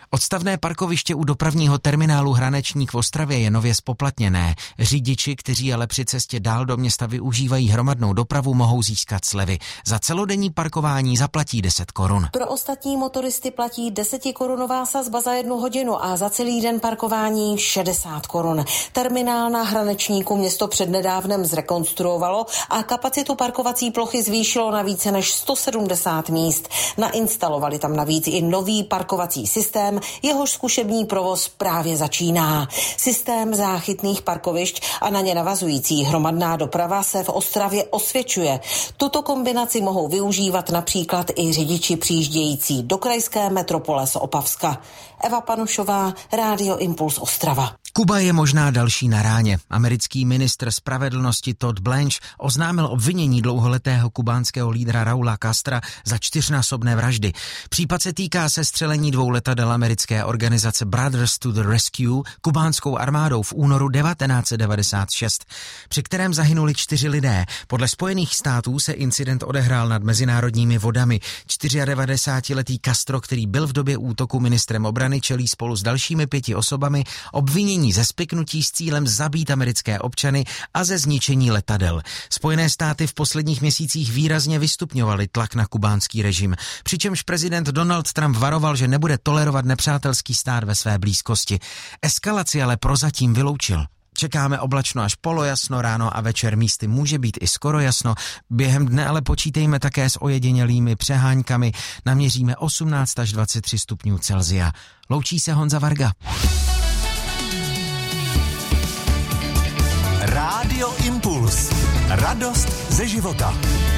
Odstavné parkoviště u dopravního terminálu Hranečník v Ostravě je nově zpoplatněné. Řidiči, kteří ale při cestě dál do města využívají hromadnou dopravu, mohou získat slevy. Za celodenní parkování zaplatí 10 korun. Pro ostatní motoristy platí 10korunová sazba za 1 hodinu a za celý den parkování 60 korun. Terminál na Hranečníku město přednedávnem zrekonstruovalo a kapacitu parkovací plochy zvýšilo na více než 170 míst. Nainstalovali tam navíc i nový parkovací systém, jehož zkušební provoz právě začíná. Systém záchytných parkovišť a na ně navazující hromadná doprava se v Ostravě osvědčuje. Tuto kombinaci mohou využívat například i řidiči přijíždějící do krajské metropole z Opavska. Eva Panušová, Rádio Impuls Ostrava. Kuba je možná další na ráně. Americký ministr spravedlnosti Todd Blanche oznámil obvinění dlouholetého kubánského lídra Raula Castra za 4násobné vraždy. Případ se týká sestřelení 2 letadel americké organizace Brothers to the Rescue kubánskou armádou v únoru 1996, při kterém zahynuli 4 lidé. Podle Spojených států se incident odehrál nad mezinárodními vodami. 94letý Castro, který byl v době útoku ministrem obrany, čelí spolu s dalšími 5 osobami obvinění ze spiknutí s cílem zabít americké občany a ze zničení letadel. Spojené státy v posledních měsících výrazně vystupňovaly tlak na kubánský režim, přičemž prezident Donald Trump varoval, že nebude tolerovat nepřátelský stát ve své blízkosti. Eskalaci ale prozatím vyloučil. Čekáme oblačno až polojasno, ráno a večer místy může být i skoro jasno. Během dne ale počítejme také s ojedinělými přeháňkami. Naměříme 18 až 23 stupňů Celsia. Loučí se Honza Varga. Rádio Impuls. Radost ze života.